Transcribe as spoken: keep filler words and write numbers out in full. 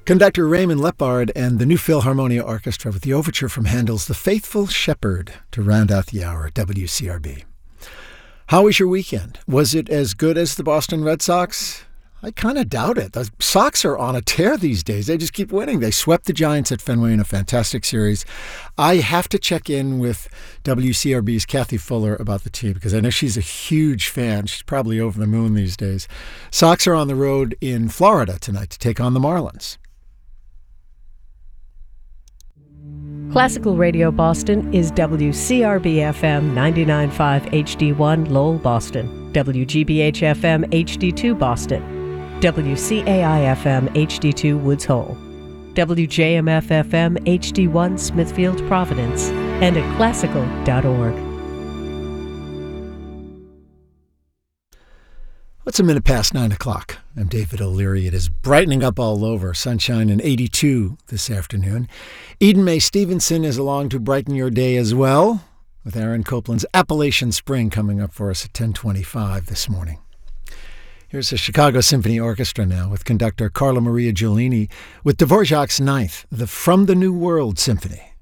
Conductor Raymond Lepard and the New Philharmonia Orchestra with the overture from Handel's The Faithful Shepherd to round out the hour at W C R B. How was your weekend? Was it as good as the Boston Red Sox? I kind of doubt it. The Sox are on a tear these days. They just keep winning. They swept the Giants at Fenway in a fantastic series. I have to check in with W C R B's Kathy Fuller about the team because I know she's a huge fan. She's probably over the moon these days. Sox are on the road in Florida tonight to take on the Marlins. Classical Radio Boston is W C R B F M ninety-nine point five H D one Lowell, Boston, W G B H F M H D two Boston, W C A I F M H D two Woods Hole, W J M F F M H D one Smithfield, Providence, and at classical dot org. What's a minute past nine o'clock? I'm David O'Leary. It is brightening up all over. Sunshine and eighty-two this afternoon. Eden May Stevenson is along to brighten your day as well, with Aaron Copland's Appalachian Spring coming up for us at ten twenty-five this morning. Here's the Chicago Symphony Orchestra now with conductor Carla Maria Giulini with Dvorak's Ninth, the From the New World Symphony.